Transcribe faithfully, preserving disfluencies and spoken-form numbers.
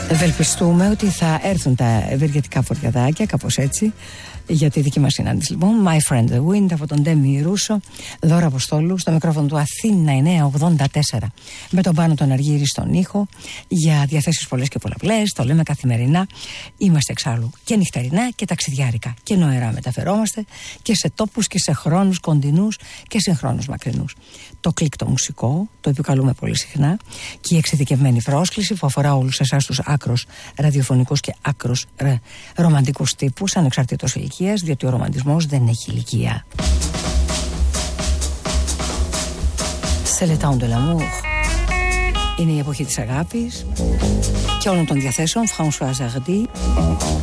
Ευελπιστούμε ότι θα έρθουν τα ευεργετικά φορτιαδάκια, κάπως έτσι, για τη δική μας συνάντηση. Λοιπόν, My Friend the Wind από τον Ντέμι Ρούσο, Δώρα Αποστόλου, στο μικρόφωνο του Αθήνα εννιακόσια ογδόντα τέσσερα. Με τον Πάνο τον Αργύρη στον ήχο, για διαθέσεις πολλές και πολλαπλές, το λέμε καθημερινά. Είμαστε εξάλλου και νυχτερινά και ταξιδιάρικα. Και νοερά μεταφερόμαστε και σε τόπους και σε χρόνους κοντινούς και σε χρόνους μακρινούς. Το κλικ το μουσικό, το επικαλούμε πολύ συχνά, και η εξειδικευμένη πρόσκληση που αφορά όλους εσάς τους άκρος ραδιοφωνικούς και άκρος ρα, ρομαντικούς τύπους, ανεξαρτήτως ηλικίας, διότι ο ρομαντισμός δεν έχει ηλικία. C'est le temps de l'amour. Είναι η εποχή της αγάπης και όλων των διαθέσεων. François Hardy,